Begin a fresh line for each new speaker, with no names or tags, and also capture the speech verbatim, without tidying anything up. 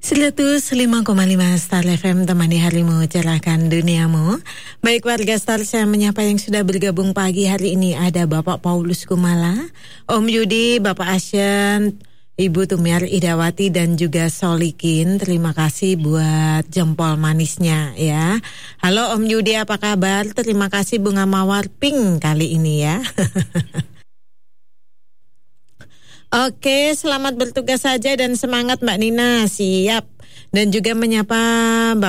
seratus lima koma lima Star F M, temani harimu, cerahkan duniamu. Baik warga Star, saya menyapa yang sudah bergabung pagi hari ini. Ada Bapak Paulus Kumala, Om Yudi, Bapak Asyen, Ibu Tumiar Idawati, dan juga Solikin. Terima kasih buat jempol manisnya ya. Halo Om Yudi, apa kabar? Terima kasih bunga mawar pink kali ini ya. Oke, selamat bertugas saja dan semangat Mbak Nina. Siap. Dan juga menyapa Mbak